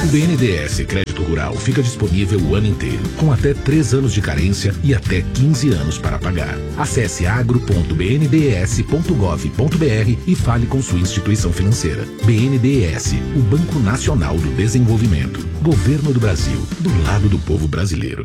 O BNDES Crédito Rural fica disponível o ano inteiro, com até 3 anos de carência e até 15 anos para pagar. Acesse agro.bndes.gov.br e fale com sua instituição financeira. BNDES, o Banco Nacional do Desenvolvimento. Governo do Brasil, do lado do povo brasileiro.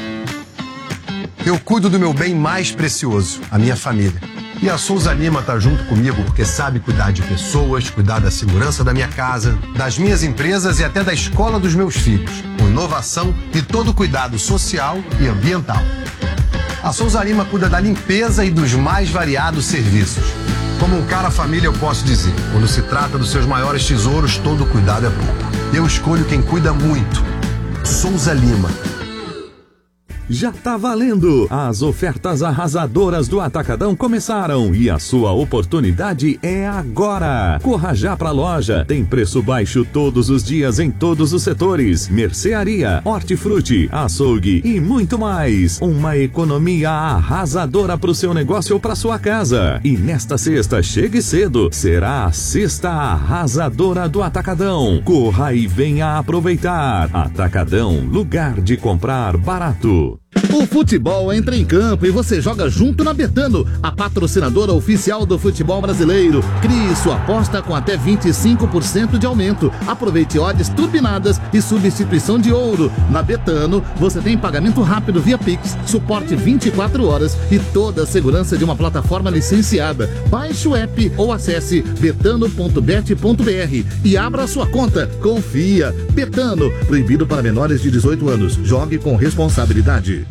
Eu cuido do meu bem mais precioso, a minha família. E a Souza Lima tá junto comigo porque sabe cuidar de pessoas, cuidar da segurança da minha casa, das minhas empresas e até da escola dos meus filhos, com inovação e todo cuidado social e ambiental. A Souza Lima cuida da limpeza e dos mais variados serviços. Como um cara família eu posso dizer, quando se trata dos seus maiores tesouros, todo cuidado é pouco. Eu escolho quem cuida muito. Souza Lima. Já tá valendo! As ofertas arrasadoras do Atacadão começaram e a sua oportunidade é agora! Corra já pra loja! Tem preço baixo todos os dias em todos os setores: mercearia, hortifruti, açougue e muito mais! Uma economia arrasadora pro seu negócio ou pra sua casa! E nesta sexta, chegue cedo! Será a sexta arrasadora do Atacadão! Corra e venha aproveitar! Atacadão, lugar de comprar barato! O futebol entra em campo e você joga junto na Betano, a patrocinadora oficial do futebol brasileiro. Crie sua aposta com até 25% de aumento. Aproveite odds turbinadas e substituição de ouro. Na Betano, você tem pagamento rápido via Pix, suporte 24 horas e toda a segurança de uma plataforma licenciada. Baixe o app ou acesse betano.bet.br e abra sua conta. Confia. Betano, proibido para menores de 18 anos. Jogue com responsabilidade.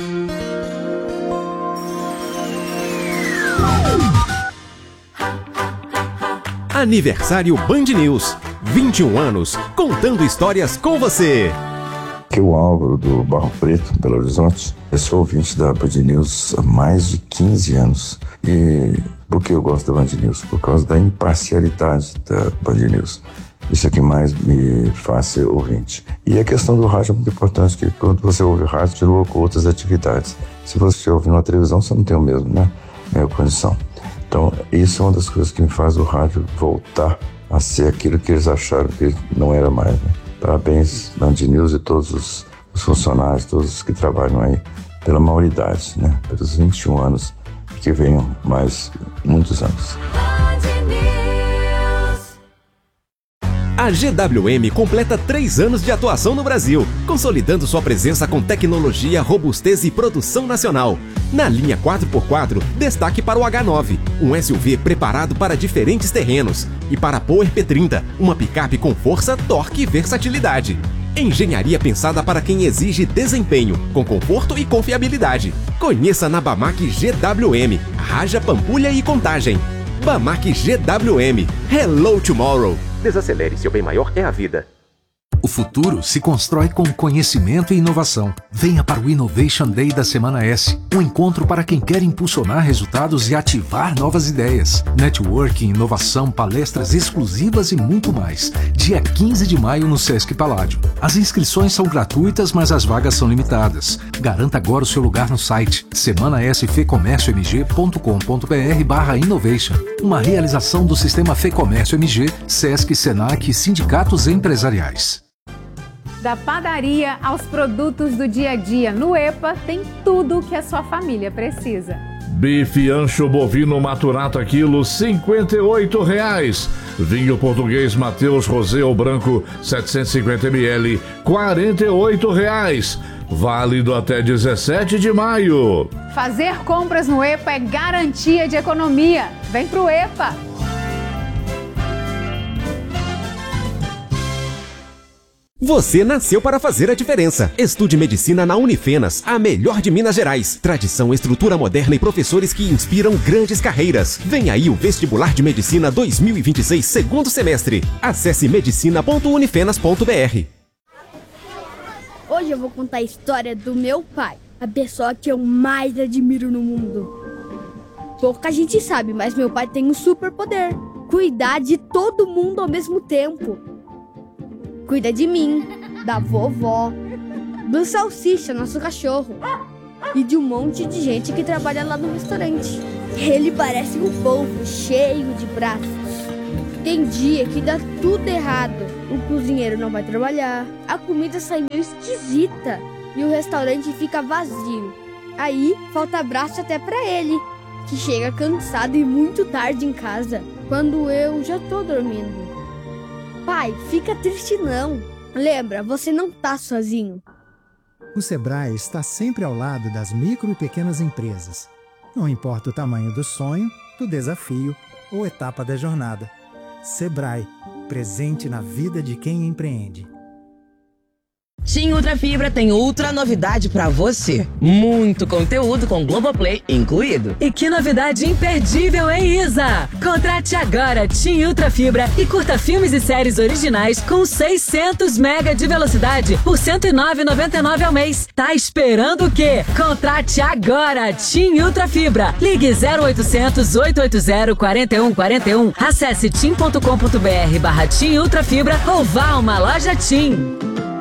Aniversário Band News. 21 anos, contando histórias com você. Aqui é o Álvaro do Barro Preto, Belo Horizonte. Eu sou ouvinte da Band News há mais de 15 anos. E por que eu gosto da Band News? Por causa da imparcialidade da Band News. Isso é que mais me faz ser ouvinte. E a questão do rádio é muito importante, porque quando você ouve rádio, continua com outras atividades. Se você ouvir na televisão, você não tem o mesmo, né? A mesma condição. Então, isso é uma das coisas que me faz o rádio voltar a ser aquilo que eles acharam que não era mais, né? Parabéns, Band News e todos os funcionários, todos os que trabalham aí, pela maioridade, né? Pelos 21 anos, que venham mais muitos anos. A GWM completa 3 anos de atuação no Brasil, consolidando sua presença com tecnologia, robustez e produção nacional. Na linha 4x4, destaque para o H9, um SUV preparado para diferentes terrenos, e para a Power P30, uma picape com força, torque e versatilidade. Engenharia pensada para quem exige desempenho, com conforto e confiabilidade. Conheça na Bamac GWM, Raja, Pampulha e Contagem. Bamac GWM. Hello Tomorrow. Desacelere, seu bem maior é a vida. O futuro se constrói com conhecimento e inovação. Venha para o Innovation Day da Semana S, um encontro para quem quer impulsionar resultados e ativar novas ideias. Networking, inovação, palestras exclusivas e muito mais. Dia 15 de maio no Sesc Paládio. As inscrições são gratuitas, mas as vagas são limitadas. Garanta agora o seu lugar no site semanasfecomérciomg.com.br/innovation. Uma realização do Sistema Fecomércio MG, Sesc, Senac e sindicatos empresariais. Da padaria aos produtos do dia a dia, no EPA tem tudo o que a sua família precisa. Bife ancho bovino maturato a quilo, R$ 58,00. Vinho português Mateus Rosé ou branco, 750 ml, R$ 48,00. Válido até 17 de maio. Fazer compras no EPA é garantia de economia. Vem pro EPA! Você nasceu para fazer a diferença. Estude medicina na Unifenas, a melhor de Minas Gerais. Tradição, estrutura moderna e professores que inspiram grandes carreiras. Vem aí o Vestibular de Medicina 2026, segundo semestre. Acesse medicina.unifenas.br. Hoje eu vou contar a história do meu pai, a pessoa que eu mais admiro no mundo. Pouca gente sabe, mas meu pai tem um superpoder: cuidar de todo mundo ao mesmo tempo. Cuida de mim, da vovó, do Salsicha, nosso cachorro, e de um monte de gente que trabalha lá no restaurante. Ele parece um polvo cheio de braços. Tem dia que dá tudo errado. O cozinheiro não vai trabalhar, a comida sai meio esquisita e o restaurante fica vazio. Aí falta abraço até pra ele, que chega cansado e muito tarde em casa, quando eu já tô dormindo. Pai, fica triste não. Lembra, você não tá sozinho. O Sebrae está sempre ao lado das micro e pequenas empresas. Não importa o tamanho do sonho, do desafio ou etapa da jornada. Sebrae, presente na vida de quem empreende. TIM Ultra Fibra tem outra novidade pra você. Muito conteúdo com Globoplay incluído. E que novidade imperdível, hein, Isa? Contrate agora TIM Ultra Fibra e curta filmes e séries originais com 600 MB de velocidade por R$ 109,99 ao mês. Tá esperando o quê? Contrate agora TIM Ultra Fibra. Ligue 0800 880 4141. Acesse tim.com.br/TIM Ultra Fibra ou vá a uma loja TIM.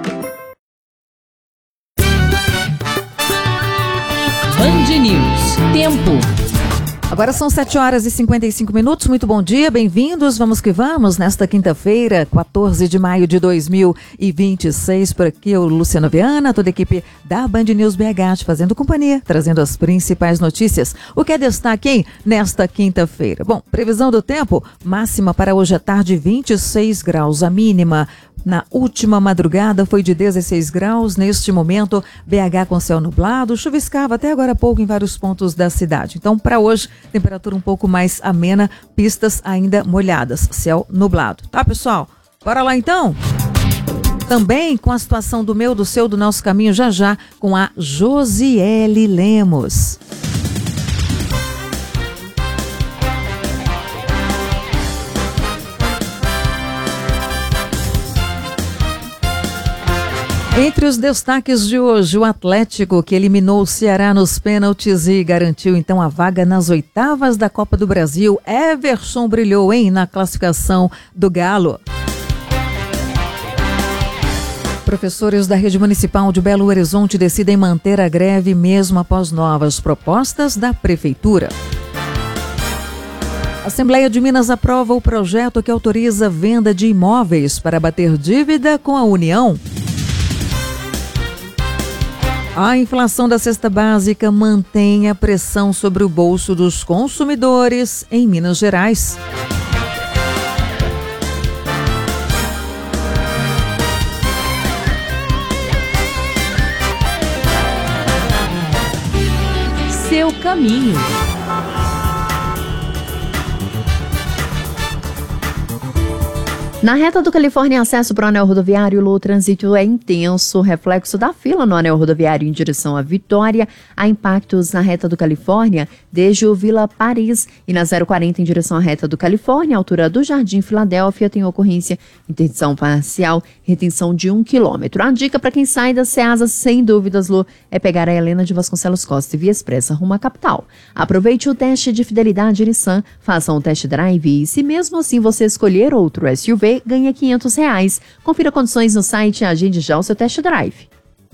Band News. Tempo. Agora são 7h55. Muito bom dia, bem-vindos. Vamos que vamos. Nesta quinta-feira, 14 de maio de 2026, por aqui o Luciano Viana, toda a equipe da Band News BH, fazendo companhia, trazendo as principais notícias. O que é destaque, hein, nesta quinta-feira? Bom, previsão do tempo, máxima para hoje à tarde, 26 graus, a mínima na última madrugada foi de 16 graus. Neste momento, BH com céu nublado, chuviscava até agora há pouco em vários pontos da cidade. Então, para hoje, temperatura um pouco mais amena, pistas ainda molhadas, céu nublado. Tá, pessoal? Bora lá então? Também com a situação do meu, do seu, do nosso caminho, já já, com a Josiele Lemos. Entre os destaques de hoje, o Atlético, que eliminou o Ceará nos pênaltis e garantiu então a vaga nas oitavas da Copa do Brasil. Everson brilhou, hein, na classificação do Galo. Professores da Rede Municipal de Belo Horizonte decidem manter a greve mesmo após novas propostas da Prefeitura. A Assembleia de Minas aprova o projeto que autoriza a venda de imóveis para abater dívida com a União. A inflação da cesta básica mantém a pressão sobre o bolso dos consumidores em Minas Gerais. Seu caminho. Na reta do Califórnia, acesso para o anel rodoviário, o trânsito é intenso, reflexo da fila no anel rodoviário em direção à Vitória. Há impactos na reta do Califórnia, desde o Vila Paris e na 040 em direção à reta do Califórnia, altura do Jardim Filadélfia, tem ocorrência, interdição parcial, retenção de 1 quilômetro. A dica para quem sai da Ceasa, sem dúvidas, Lu, é pegar a Helena de Vasconcelos Costa e Via Expressa rumo à capital. Aproveite o teste de fidelidade Nissan, faça um test drive e, se mesmo assim você escolher outro SUV, ganha R$500. Confira condições no site e agende já o seu test drive.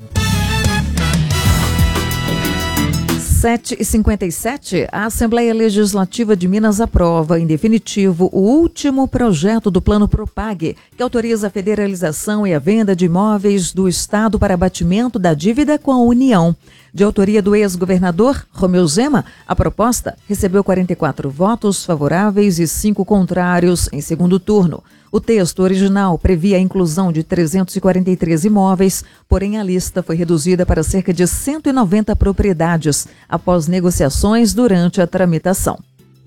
7h57, a Assembleia Legislativa de Minas aprova, em definitivo, o último projeto do Plano Propag, que autoriza a federalização e a venda de imóveis do Estado para abatimento da dívida com a União. De autoria do ex-governador Romeu Zema, a proposta recebeu 44 votos favoráveis e 5 contrários em segundo turno. O texto original previa a inclusão de 343 imóveis, porém a lista foi reduzida para cerca de 190 propriedades, após negociações durante a tramitação.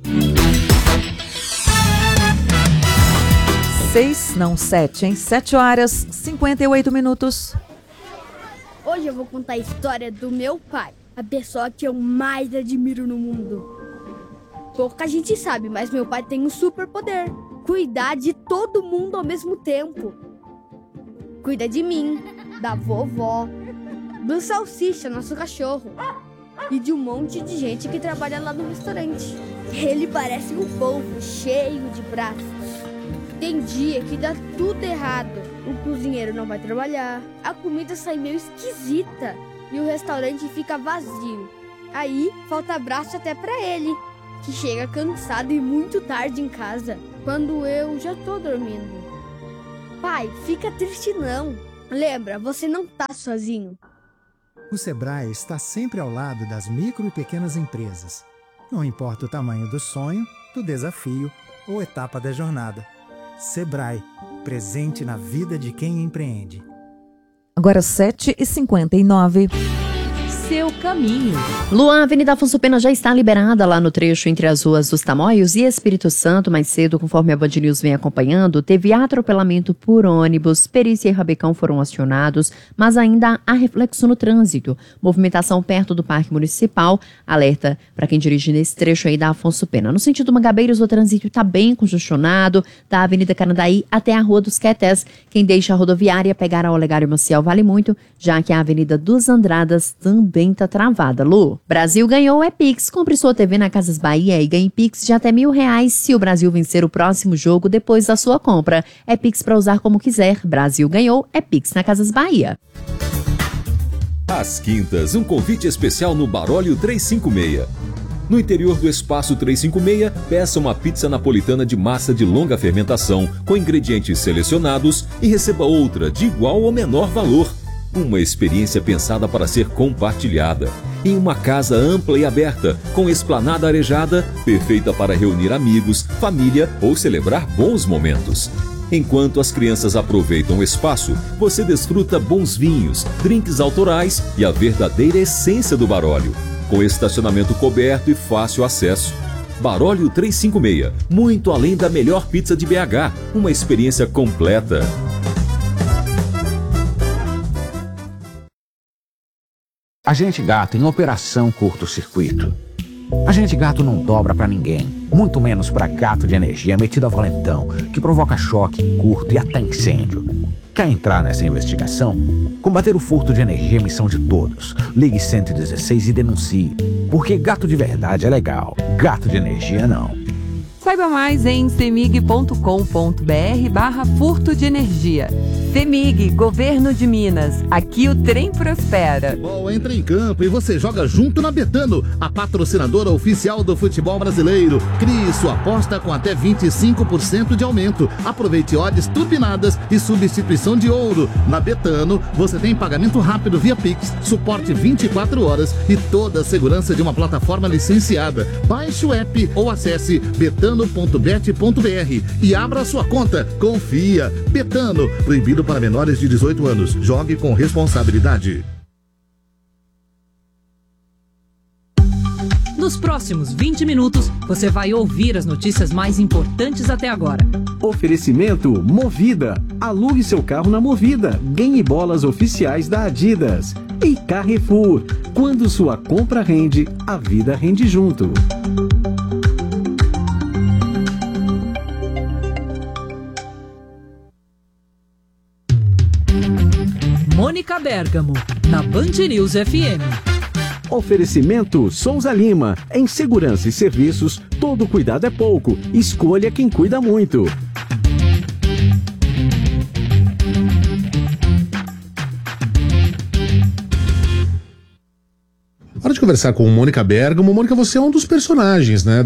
7h58. Hoje eu vou contar a história do meu pai, a pessoa que eu mais admiro no mundo. Pouca gente sabe, mas meu pai tem um superpoder: cuidar de todo mundo ao mesmo tempo. Cuida de mim, da vovó, do Salsicha, nosso cachorro, e de um monte de gente que trabalha lá no restaurante. Ele parece um polvo cheio de braços. Tem dia que dá tudo errado. O cozinheiro não vai trabalhar, a comida sai meio esquisita e o restaurante fica vazio. Aí falta abraço até pra ele, que chega cansado e muito tarde em casa, quando eu já tô dormindo. Pai, fica triste não. Lembra, você não tá sozinho. O Sebrae está sempre ao lado das micro e pequenas empresas. Não importa o tamanho do sonho, do desafio ou etapa da jornada. Sebrae, presente na vida de quem empreende. Agora 7h59. Seu caminho. Luan, a Avenida Afonso Pena já está liberada lá no trecho entre as ruas dos Tamoios e Espírito Santo. Mais cedo, conforme a Band News vem acompanhando, teve atropelamento por ônibus, perícia e rabecão foram acionados, mas ainda há reflexo no trânsito. Movimentação perto do Parque Municipal. Alerta para quem dirige nesse trecho aí da Afonso Pena. No sentido Mangabeiros, o trânsito está bem congestionado, da Avenida Canandaí até a Rua dos Quetés. Quem deixa a rodoviária pegar a Olegário Maciel vale muito, já que a Avenida dos Andradas também está travada. Lu, Brasil ganhou é Pix. Compre sua TV na Casas Bahia e ganhe Pix de até R$1.000 se o Brasil vencer o próximo jogo depois da sua compra. É Pix para usar como quiser. Brasil ganhou é Pix na Casas Bahia. Às quintas, um convite especial no Barólio 356. No interior do Espaço 356, peça uma pizza napolitana de massa de longa fermentação com ingredientes selecionados e receba outra de igual ou menor valor. Uma experiência pensada para ser compartilhada. Em uma casa ampla e aberta, com esplanada arejada, perfeita para reunir amigos, família ou celebrar bons momentos. Enquanto as crianças aproveitam o espaço, você desfruta bons vinhos, drinks autorais e a verdadeira essência do Barólio. Com estacionamento coberto e fácil acesso. Barólio 356, muito além da melhor pizza de BH, uma experiência completa. Agente Gato em operação curto-circuito. Agente Gato não dobra pra ninguém, muito menos pra gato de energia metido a valentão, que provoca choque, curto e até incêndio. Quer entrar nessa investigação? Combater o furto de energia é missão de todos. Ligue 116 e denuncie. Porque gato de verdade é legal, gato de energia não. Saiba mais em cemig.com.br/furto de energia. CEMIG, Governo de Minas. Aqui o trem prospera. Futebol entra em campo e você joga junto na Betano, a patrocinadora oficial do futebol brasileiro. Crie sua aposta com até 25% de aumento. Aproveite odds turbinadas e substituição de ouro. Na Betano, você tem pagamento rápido via Pix, suporte 24 horas e toda a segurança de uma plataforma licenciada. Baixe o app ou acesse betano.bet.br e abra sua conta. Confia. Betano, proibido para menores de 18 anos. Jogue com responsabilidade. Nos próximos 20 minutos, você vai ouvir as notícias mais importantes até agora. Oferecimento Movida. Alugue seu carro na Movida. Ganhe bolas oficiais da Adidas. E Carrefour. Quando sua compra rende, a vida rende junto. Mônica Bergamo, na Band News FM. Oferecimento Souza Lima. Em segurança e serviços, todo cuidado é pouco. Escolha quem cuida muito. Hora de conversar com Mônica Bergamo. Mônica, você é um dos personagens, né,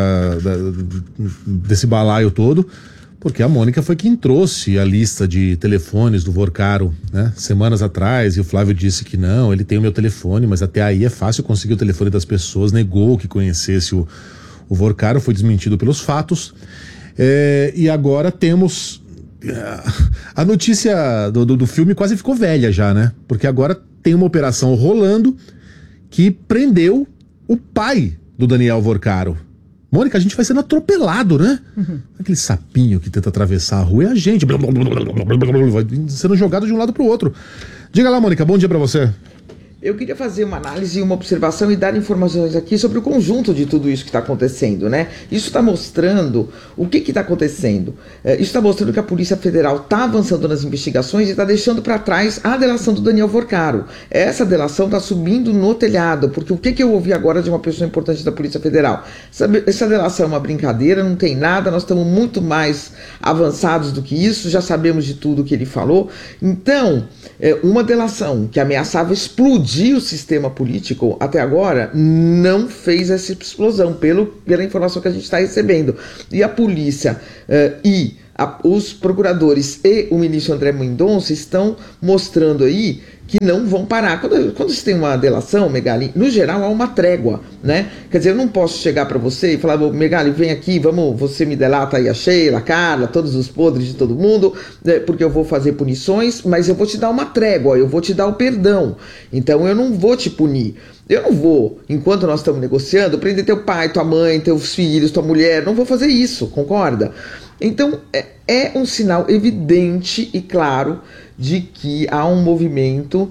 desse balaio todo. Porque a Mônica foi quem trouxe a lista de telefones do Vorcaro, né? Semanas atrás, e o Flávio disse que não, ele tem o meu telefone, mas até aí é fácil conseguir o telefone das pessoas, negou que conhecesse o Vorcaro, foi desmentido pelos fatos. E agora temos... A notícia do filme quase ficou velha já, né? Porque agora tem uma operação rolando que prendeu o pai do Daniel Vorcaro. Mônica, a gente vai sendo atropelado, né? Uhum. Aquele sapinho que tenta atravessar a rua é a gente. Vai sendo jogado de um lado pro outro. Diga lá, Mônica, bom dia pra você. Eu queria fazer uma análise e uma observação e dar informações aqui sobre o conjunto de tudo isso que está acontecendo, né? Isso está mostrando o que está acontecendo. Isso está mostrando que a Polícia Federal está avançando nas investigações e está deixando para trás a delação do Daniel Vorcaro. Essa delação está subindo no telhado, porque o que eu ouvi agora de uma pessoa importante da Polícia Federal? Essa delação é uma brincadeira, não tem nada, nós estamos muito mais avançados do que isso, já sabemos de tudo que ele falou. Então, uma delação que ameaçava explodir implodir o sistema político, até agora, não fez essa explosão, pela informação que a gente está recebendo. E a polícia os procuradores e o ministro André Mendonça estão mostrando aí que não vão parar. Quando se tem uma delação, Megali, no geral há uma trégua, né? Quer dizer, eu não posso chegar para você e falar, Megali, vem aqui, você me delata aí a Sheila, a Carla, todos os podres de todo mundo, porque eu vou fazer punições, mas eu vou te dar uma trégua, eu vou te dar o perdão. Então eu não vou te punir. Eu não vou, enquanto nós estamos negociando, prender teu pai, tua mãe, teus filhos, tua mulher, não vou fazer isso, concorda? Então é um sinal evidente e claro de que há um movimento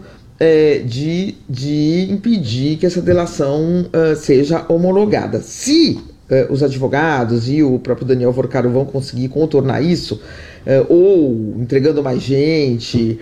de impedir que essa delação seja homologada. Se os advogados e o próprio Daniel Vorcaro vão conseguir contornar isso, ou entregando mais gente,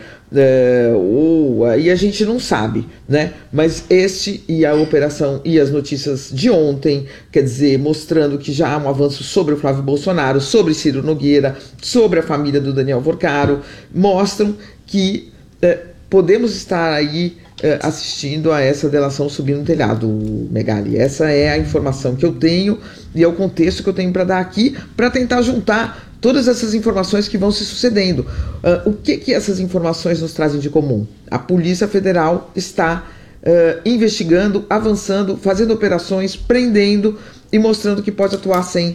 ou aí a gente não sabe, né? Mas e a operação e as notícias de ontem, quer dizer, mostrando que já há um avanço sobre o Flávio Bolsonaro, sobre Ciro Nogueira, sobre a família do Daniel Vorcaro, mostram que podemos estar aí assistindo a essa delação subindo no telhado, Megali. Essa é a informação que eu tenho e é o contexto que eu tenho para dar aqui, para tentar juntar todas essas informações que vão se sucedendo. O que essas informações nos trazem de comum? A Polícia Federal está investigando, avançando, fazendo operações, prendendo e mostrando que pode atuar sem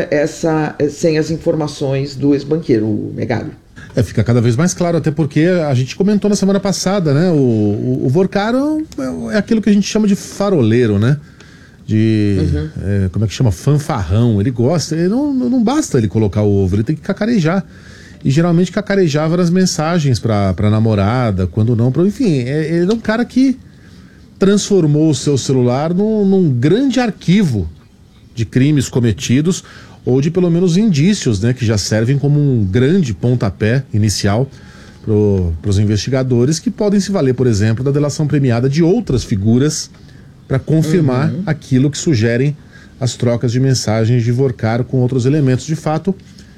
as informações do ex-banqueiro, Megali. Fica cada vez mais claro, até porque a gente comentou na semana passada, né? O Vorcaro é aquilo que a gente chama de faroleiro, né? Como é que chama? Fanfarrão. Ele gosta, não basta ele colocar o ovo, ele tem que cacarejar. E geralmente cacarejava nas mensagens pra namorada, quando não, enfim, ele é um cara que transformou o seu celular num grande arquivo de crimes cometidos, ou de pelo menos indícios, né, que já servem como um grande pontapé inicial para os investigadores, que podem se valer, por exemplo, da delação premiada de outras figuras para confirmar aquilo que sugerem as trocas de mensagens de Vorcaro com outros elementos. De fato,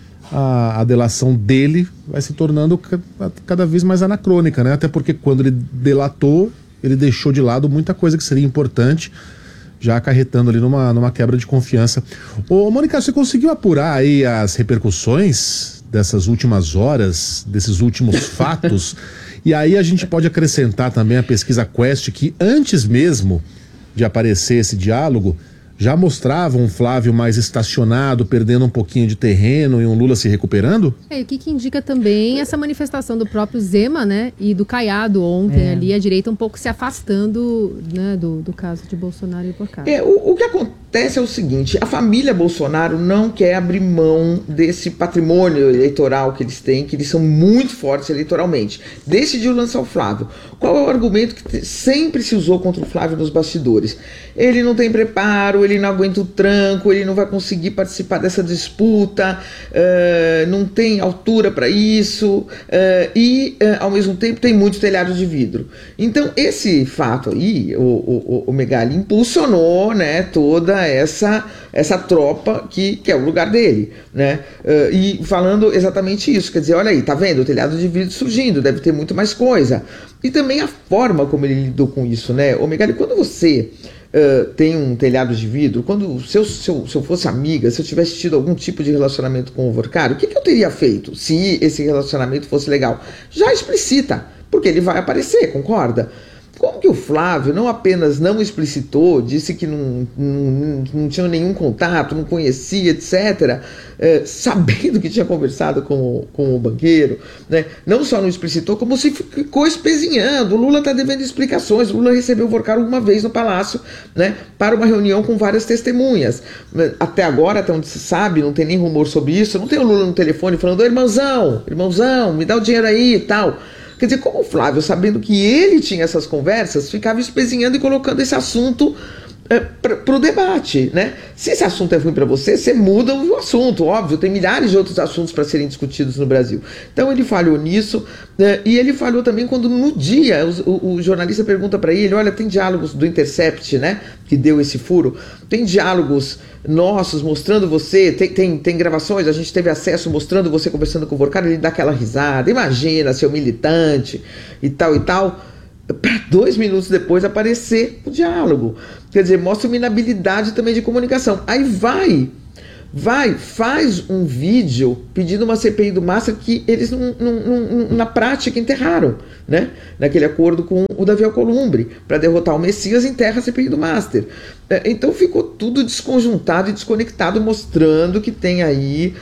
a delação dele vai se tornando cada vez mais anacrônica, né? Até porque quando ele delatou, ele deixou de lado muita coisa que seria importante, já acarretando ali numa quebra de confiança. Ô, Mônica, você conseguiu apurar aí as repercussões dessas últimas horas, desses últimos fatos? E aí a gente pode acrescentar também a pesquisa Quest, que antes mesmo de aparecer esse diálogo, já mostrava um Flávio mais estacionado, perdendo um pouquinho de terreno, e um Lula se recuperando? O que indica também essa manifestação do próprio Zema, né, e do Caiado ontem ali, a direita um pouco se afastando, né, do caso de Bolsonaro e Vorcaro. O que acontece é o seguinte, a família Bolsonaro não quer abrir mão desse patrimônio eleitoral que eles têm, que eles são muito fortes eleitoralmente. Decidiu lançar o Flávio. Qual é o argumento que sempre se usou contra o Flávio nos bastidores? Ele não tem preparo, ele não aguenta o tranco, ele não vai conseguir participar dessa disputa, não tem altura para isso, e ao mesmo tempo tem muitos telhados de vidro. Então esse fato aí, o Megali impulsionou, né, toda essa tropa que é o lugar dele, né? E falando exatamente isso, quer dizer, olha aí, tá vendo o telhado de vidro surgindo, deve ter muito mais coisa. E também a forma como ele lidou com isso, né? O Megali, quando você tem um telhado de vidro, se eu fosse amiga, se eu tivesse tido algum tipo de relacionamento com o Vorcaro, o que eu teria feito se esse relacionamento fosse legal? Já explicita, porque ele vai aparecer, concorda? Como que o Flávio não apenas não explicitou, disse que não tinha nenhum contato, não conhecia, etc., sabendo que tinha conversado com o banqueiro, né? Não só não explicitou, como se ficou espezinhando. O Lula está devendo explicações. O Lula recebeu o Vorcaro uma vez no Palácio, né, para uma reunião com várias testemunhas. Até agora, até onde se sabe, não tem nem rumor sobre isso, não tem o Lula no telefone falando: irmãozão, me dá o dinheiro aí e tal. Quer dizer, como o Flávio, sabendo que ele tinha essas conversas, ficava espezinhando e colocando esse assunto para o debate, né? Se esse assunto é ruim para você, você muda o assunto, óbvio, tem milhares de outros assuntos para serem discutidos no Brasil. Então ele falhou nisso, e ele falhou também quando no dia o jornalista pergunta para ele: olha, tem diálogos do Intercept, né, que deu esse furo, tem diálogos nossos mostrando você, tem gravações, a gente teve acesso mostrando você conversando com o Vorcaro. Ele dá aquela risada: imagina, seu militante e tal e tal. para 2 minutos depois aparecer o diálogo. Quer dizer, mostra uma inabilidade também de comunicação. Aí faz um vídeo pedindo uma CPI do Massa que eles na prática enterraram, né? Naquele acordo com o Davi Alcolumbre, para derrotar o Messias, enterra a CPI do Master. Então ficou tudo desconjuntado e desconectado, mostrando que tem aí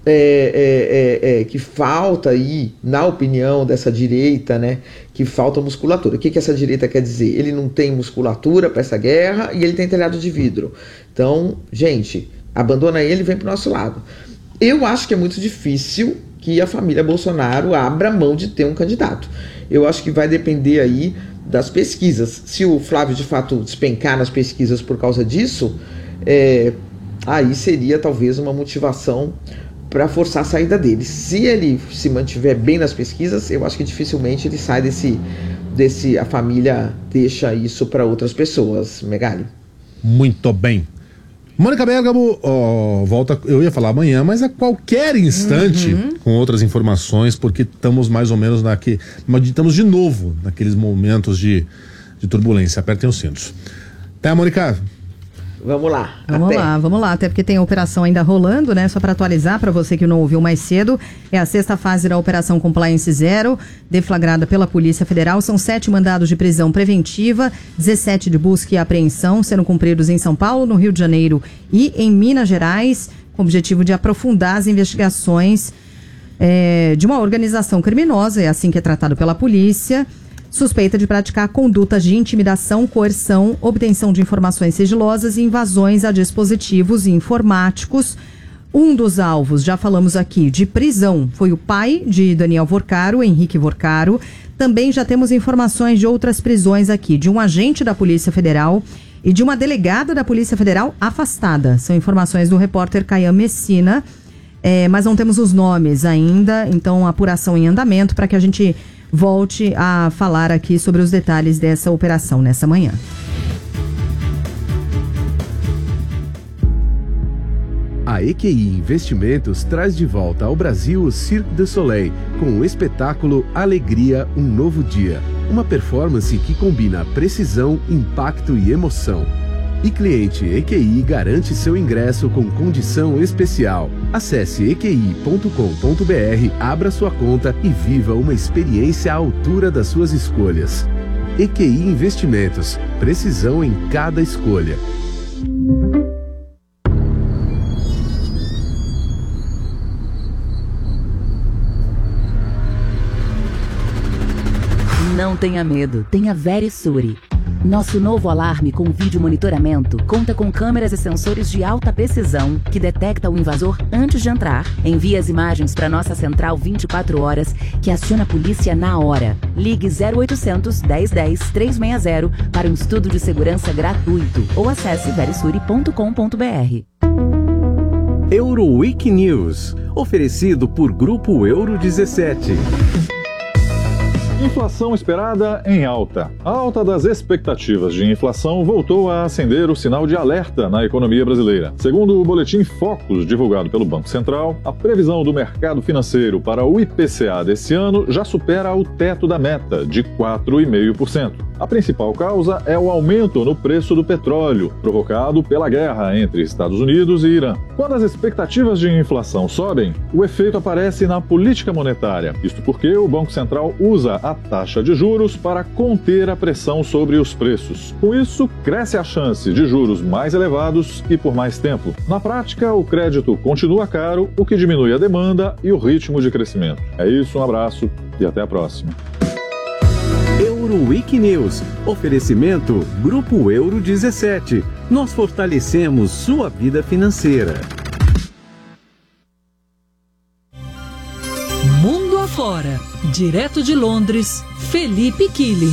que falta aí, na opinião dessa direita, né, que falta musculatura. O que essa direita quer dizer? Ele não tem musculatura para essa guerra e ele tem telhado de vidro. Então, gente, abandona ele e vem para o nosso lado. Eu acho que é muito difícil que a família Bolsonaro abra mão de ter um candidato. Eu acho que vai depender aí das pesquisas. Se o Flávio de fato despencar nas pesquisas por causa disso, aí seria talvez uma motivação para forçar a saída dele. Se ele se mantiver bem nas pesquisas, eu acho que dificilmente ele sai a família deixa isso para outras pessoas. Megali. Muito bem. Mônica Bergamo, volta, eu ia falar amanhã, mas a qualquer instante, com outras informações, porque estamos mais ou menos estamos de novo naqueles momentos de turbulência. Apertem os cintos. Tá, Mônica? Vamos lá. Vamos lá, até porque tem a operação ainda rolando, né? Só para atualizar para você que não ouviu mais cedo, é a 6ª fase da Operação Compliance Zero, deflagrada pela Polícia Federal. São 7 mandados de prisão preventiva, 17 de busca e apreensão, sendo cumpridos em São Paulo, no Rio de Janeiro e em Minas Gerais, com o objetivo de aprofundar as investigações de uma organização criminosa, é assim que é tratado pela polícia, suspeita de praticar condutas de intimidação, coerção, obtenção de informações sigilosas e invasões a dispositivos informáticos. Um dos alvos, já falamos aqui, de prisão, foi o pai de Daniel Vorcaro, Henrique Vorcaro. Também já temos informações de outras prisões aqui, de um agente da Polícia Federal e de uma delegada da Polícia Federal afastada. São informações do repórter Caian Messina, mas não temos os nomes ainda, então apuração em andamento para que a gente volte a falar aqui sobre os detalhes dessa operação nessa manhã. A EQI Investimentos traz de volta ao Brasil o Cirque du Soleil com o espetáculo Alegria, um Novo Dia. Uma performance que combina precisão, impacto e emoção. E cliente EQI garante seu ingresso com condição especial. Acesse equi.com.br, abra sua conta e viva uma experiência à altura das suas escolhas. EQI Investimentos, precisão em cada escolha. Não tenha medo, tenha Verisure. Nosso novo alarme com vídeo monitoramento conta com câmeras e sensores de alta precisão que detecta o invasor antes de entrar, envia as imagens para nossa central 24 horas que aciona a polícia na hora. Ligue 0800 1010 360 para um estudo de segurança gratuito ou acesse verisure.com.br. Euroweek News, oferecido por Grupo Euro 17. Inflação esperada em alta. A alta das expectativas de inflação voltou a acender o sinal de alerta na economia brasileira. Segundo o boletim Focus divulgado pelo Banco Central, a previsão do mercado financeiro para o IPCA desse ano já supera o teto da meta, de 4,5%. A principal causa é o aumento no preço do petróleo, provocado pela guerra entre Estados Unidos e Irã. Quando as expectativas de inflação sobem, o efeito aparece na política monetária. Isto porque o Banco Central usa a taxa de juros para conter a pressão sobre os preços. Com isso, cresce a chance de juros mais elevados e por mais tempo. Na prática, o crédito continua caro, o que diminui a demanda e o ritmo de crescimento. É isso, um abraço e até a próxima. Euroweek News, oferecimento Grupo Euro 17. Nós fortalecemos sua vida financeira. Mundo afora, direto de Londres, Felipe Killing.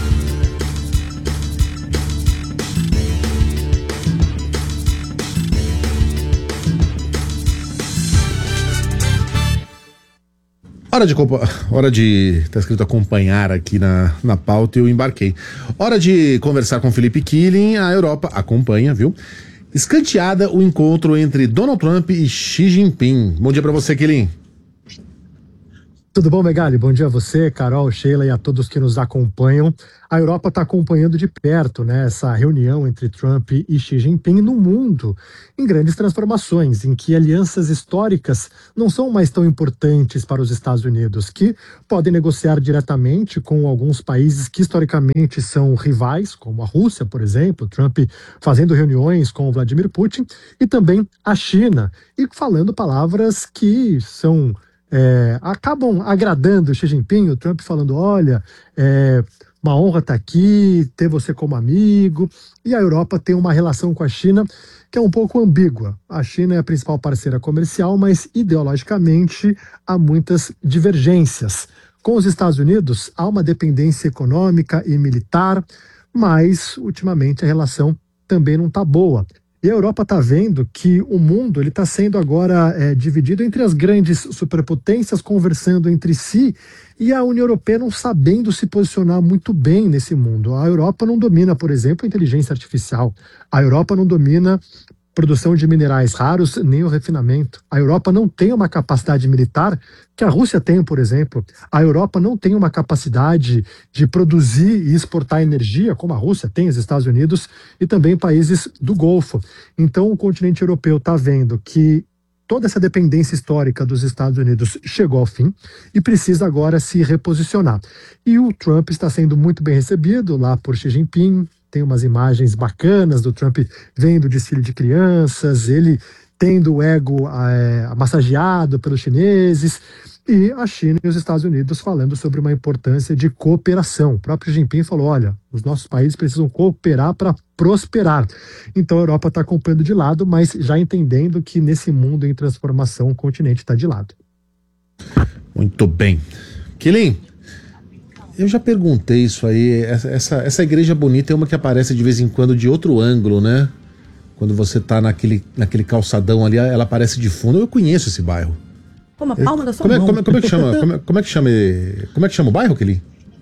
Hora de tá escrito acompanhar aqui na pauta e eu embarquei. Hora de conversar com Felipe Killing. A Europa acompanha, viu? Escanteada o encontro entre Donald Trump e Xi Jinping. Bom dia para você, Killing. Tudo bom, Megali? Bom dia a você, Carol, Sheila e a todos que nos acompanham. A Europa está acompanhando de perto, né, essa reunião entre Trump e Xi Jinping no mundo, em grandes transformações, em que alianças históricas não são mais tão importantes para os Estados Unidos, que podem negociar diretamente com alguns países que historicamente são rivais, como a Rússia, por exemplo, Trump fazendo reuniões com o Vladimir Putin, e também a China, e falando palavras que são... acabam agradando o Xi Jinping, o Trump falando, olha, uma honra estar aqui, ter você como amigo, e a Europa tem uma relação com a China que é um pouco ambígua. A China é a principal parceira comercial, mas ideologicamente há muitas divergências. Com os Estados Unidos há uma dependência econômica e militar, mas ultimamente a relação também não está boa. E a Europa está vendo que o mundo está sendo agora dividido entre as grandes superpotências conversando entre si e a União Europeia não sabendo se posicionar muito bem nesse mundo. A Europa não domina, por exemplo, a inteligência artificial. A Europa não domina produção de minerais raros, nem o refinamento. A Europa não tem uma capacidade militar que a Rússia tem, por exemplo. A Europa não tem uma capacidade de produzir e exportar energia, como a Rússia tem, os Estados Unidos e também países do Golfo. Então, o continente europeu está vendo que toda essa dependência histórica dos Estados Unidos chegou ao fim e precisa agora se reposicionar. E o Trump está sendo muito bem recebido lá por Xi Jinping. Tem umas imagens bacanas do Trump vendo o desfile de crianças, ele tendo o ego massageado pelos chineses, e a China e os Estados Unidos falando sobre uma importância de cooperação. O próprio Xi Jinping falou, olha, os nossos países precisam cooperar para prosperar. Então a Europa está acompanhando de lado, mas já entendendo que nesse mundo em transformação o continente está de lado. Muito bem. Quilim, eu já perguntei isso aí, essa igreja bonita é uma que aparece de vez em quando de outro ângulo, né? Quando você tá naquele calçadão ali, ela aparece de fundo. Eu conheço esse bairro. Como a palma da sua mão. Como é que chama o bairro, Kelly?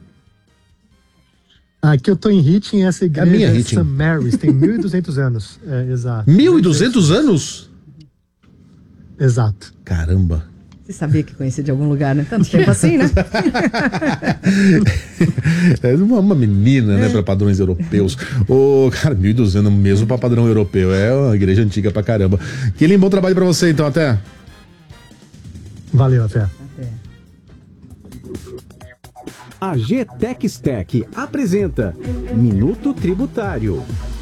Aqui eu tô em Hitchin, essa igreja minha é Hitchin. St. Mary's, tem 1.200 anos. Exato. 1.200 anos? Exato. Caramba. Você sabia que conhecia de algum lugar, né? Tanto tempo assim, né? É uma menina, né, para padrões europeus. Cara, 1.200 mesmo para padrão europeu. É uma igreja antiga pra caramba. Quilim, bom trabalho para você, então, até. Valeu, até. A GTEC Stack apresenta Minuto Tributário.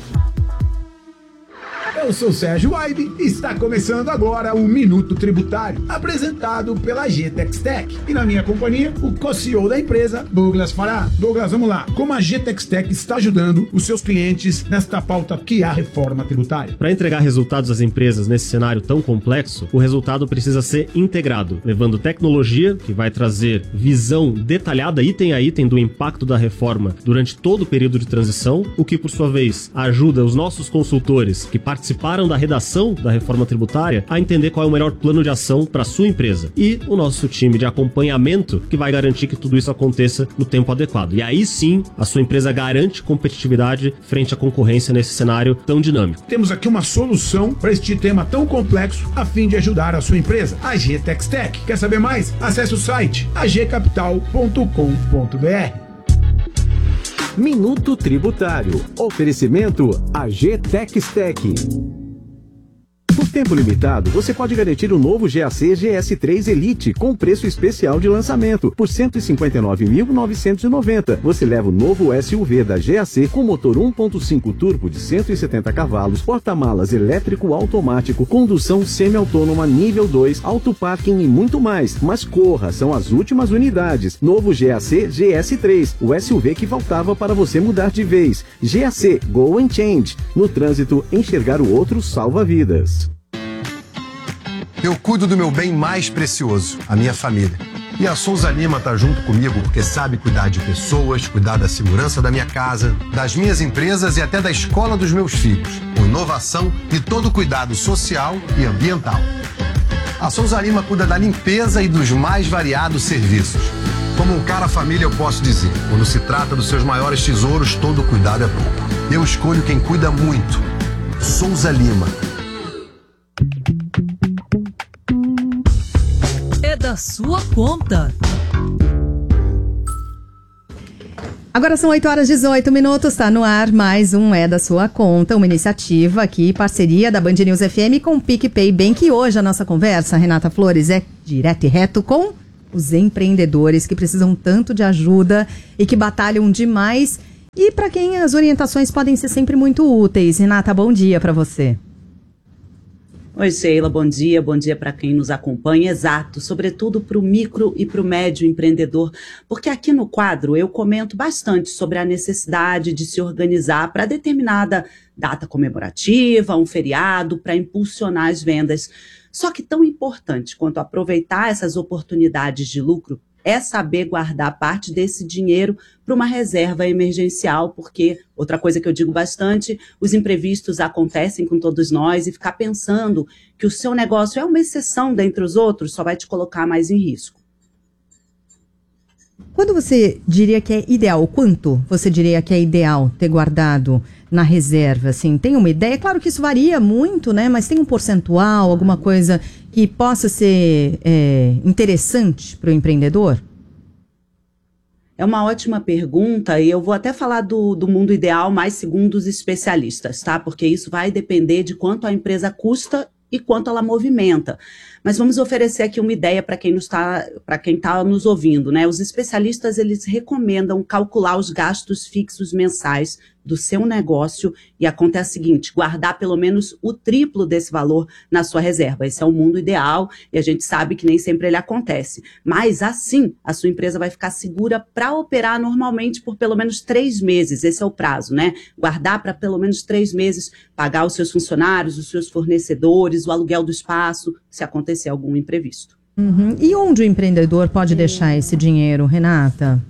Eu sou Sérgio Waibe e está começando agora o Minuto Tributário, apresentado pela GTEC Stack. E na minha companhia, o co-CEO da empresa, Douglas Fará. Douglas, vamos lá. Como a GTEC Stack está ajudando os seus clientes nesta pauta que é a reforma tributária? Para entregar resultados às empresas nesse cenário tão complexo, o resultado precisa ser integrado, levando tecnologia, que vai trazer visão detalhada item a item do impacto da reforma durante todo o período de transição, o que, por sua vez, ajuda os nossos consultores que participaram da redação da reforma tributária a entender qual é o melhor plano de ação para sua empresa. E o nosso time de acompanhamento que vai garantir que tudo isso aconteça no tempo adequado. E aí sim, a sua empresa garante competitividade frente à concorrência nesse cenário tão dinâmico. Temos aqui uma solução para este tema tão complexo a fim de ajudar a sua empresa, a GTEC Stack. Quer saber mais? Acesse o site agcapital.com.br. Minuto Tributário. Oferecimento AG Tech Stack. Por tempo limitado, você pode garantir o novo GAC GS3 Elite com preço especial de lançamento por R$ 159.990. Você leva o novo SUV da GAC com motor 1.5 turbo de 170 cavalos, porta-malas elétrico automático, condução semi-autônoma nível 2, auto-parking e muito mais. Mas corra, são as últimas unidades. Novo GAC GS3, o SUV que faltava para você mudar de vez. GAC Go and Change. No trânsito, enxergar o outro salva vidas. Eu cuido do meu bem mais precioso, a minha família. E a Souza Lima tá junto comigo porque sabe cuidar de pessoas, cuidar da segurança da minha casa, das minhas empresas e até da escola dos meus filhos, com inovação e todo cuidado social e ambiental. A Souza Lima cuida da limpeza e dos mais variados serviços. Como um cara família eu posso dizer, quando se trata dos seus maiores tesouros, todo cuidado é pouco. Eu escolho quem cuida muito. Souza Lima. É da sua conta. Agora são 8h18, está no ar mais um É da Sua Conta, uma iniciativa aqui, parceria da Band News FM com o PicPay Bank. E hoje a nossa conversa, Renata Flores, é direto e reto com os empreendedores que precisam tanto de ajuda e que batalham demais e para quem as orientações podem ser sempre muito úteis. Renata, bom dia para você. Oi, Sheila, bom dia para quem nos acompanha, exato, sobretudo para o micro e para o médio empreendedor, porque aqui no quadro eu comento bastante sobre a necessidade de se organizar para determinada data comemorativa, um feriado, para impulsionar as vendas. Só que tão importante quanto aproveitar essas oportunidades de lucro é saber guardar parte desse dinheiro para uma reserva emergencial, porque, outra coisa que eu digo bastante, os imprevistos acontecem com todos nós e ficar pensando que o seu negócio é uma exceção dentre os outros só vai te colocar mais em risco. Quando você diria que é ideal, quanto você diria que é ideal ter guardado na reserva? Assim, tem uma ideia? Claro que isso varia muito, né? Mas tem um percentual, alguma coisa que possa ser interessante para o empreendedor? É uma ótima pergunta e eu vou até falar do mundo ideal, mais segundo os especialistas, tá? Porque isso vai depender de quanto a empresa custa e quanto ela movimenta. Mas vamos oferecer aqui uma ideia para quem está nos ouvindo, né? Os especialistas, eles recomendam calcular os gastos fixos mensais do seu negócio e a conta é a seguinte: guardar pelo menos o triplo desse valor na sua reserva. Esse é o mundo ideal e a gente sabe que nem sempre ele acontece. Mas assim, a sua empresa vai ficar segura para operar normalmente por pelo menos 3 meses. Esse é o prazo, né? Guardar para pelo menos 3 meses, pagar os seus funcionários, os seus fornecedores, o aluguel do espaço, se acontecer algum imprevisto. Uhum. E onde o empreendedor pode deixar esse dinheiro, Renata?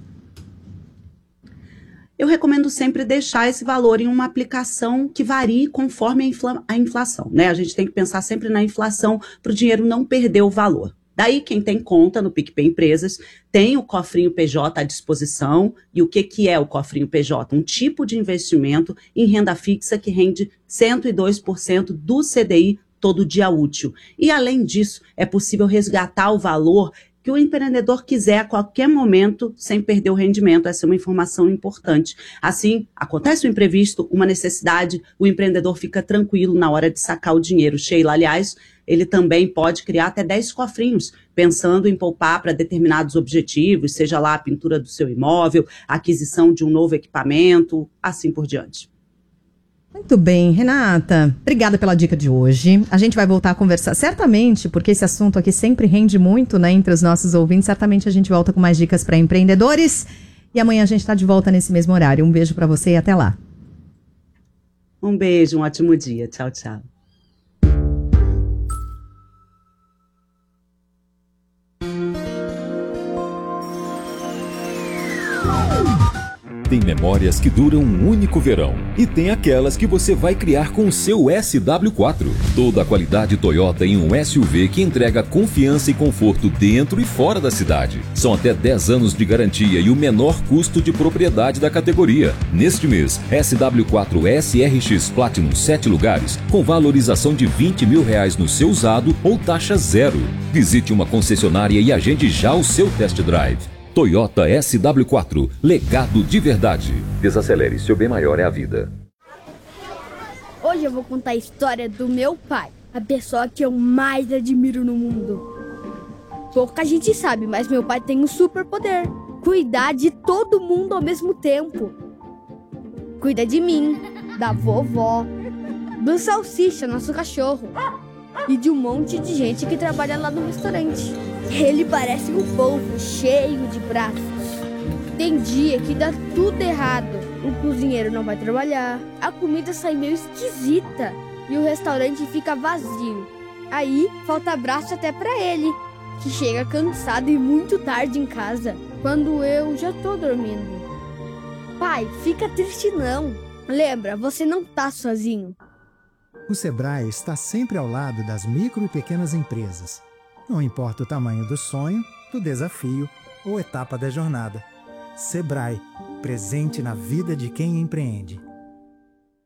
Eu recomendo sempre deixar esse valor em uma aplicação que varie conforme a inflação, né? A gente tem que pensar sempre na inflação para o dinheiro não perder o valor. Daí, quem tem conta no PicPay Empresas tem o cofrinho PJ à disposição. E o que é o cofrinho PJ? Um tipo de investimento em renda fixa que rende 102% do CDI todo dia útil. E, além disso, é possível resgatar o valor que o empreendedor quiser a qualquer momento, sem perder o rendimento. Essa é uma informação importante. Assim, acontece um imprevisto, uma necessidade, o empreendedor fica tranquilo na hora de sacar o dinheiro. Sheila, aliás, ele também pode criar até 10 cofrinhos, pensando em poupar para determinados objetivos, seja lá a pintura do seu imóvel, a aquisição de um novo equipamento, assim por diante. Muito bem, Renata, obrigada pela dica de hoje. A gente vai voltar a conversar, certamente, porque esse assunto aqui sempre rende muito, né, entre os nossos ouvintes. Certamente a gente volta com mais dicas para empreendedores. E amanhã a gente está de volta nesse mesmo horário. Um beijo para você e até lá. Um beijo, um ótimo dia. Tchau, tchau. Tem memórias que duram um único verão e tem aquelas que você vai criar com o seu SW4. Toda a qualidade Toyota em um SUV que entrega confiança e conforto dentro e fora da cidade. São até 10 anos de garantia e o menor custo de propriedade da categoria. Neste mês, SW4 SRX Platinum 7 lugares com valorização de R$20 mil no seu usado ou taxa zero. Visite uma concessionária e agende já o seu test drive. Toyota SW4, legado de verdade. Desacelere, seu bem maior é a vida. Hoje eu vou contar a história do meu pai, a pessoa que eu mais admiro no mundo. Pouca gente sabe, mas meu pai tem um superpoder: cuidar de todo mundo ao mesmo tempo. Cuida de mim, da vovó, do Salsicha, nosso cachorro, e de um monte de gente que trabalha lá no restaurante. Ele parece um polvo cheio de braços. Tem dia que dá tudo errado. O cozinheiro não vai trabalhar, a comida sai meio esquisita e o restaurante fica vazio. Aí falta braço até pra ele, que chega cansado e muito tarde em casa, quando eu já tô dormindo. Pai, fica triste não. Lembra, você não tá sozinho. O Sebrae está sempre ao lado das micro e pequenas empresas. Não importa o tamanho do sonho, do desafio ou etapa da jornada. Sebrae, presente na vida de quem empreende.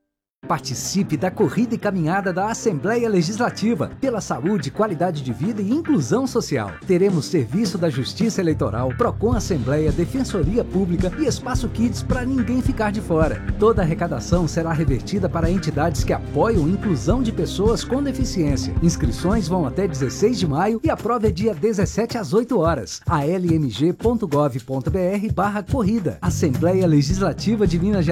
Participe da corrida e caminhada da Assembleia Legislativa pela saúde, qualidade de vida e inclusão social. Teremos serviço da Justiça Eleitoral, Procon Assembleia, Defensoria Pública e Espaço Kids para ninguém ficar de fora. Toda a arrecadação será revertida para entidades que apoiam a inclusão de pessoas com deficiência. Inscrições vão até 16 de maio e a prova é dia 17 às 8 horas. almg.gov.br/corrida. Assembleia Legislativa de Minas Gerais.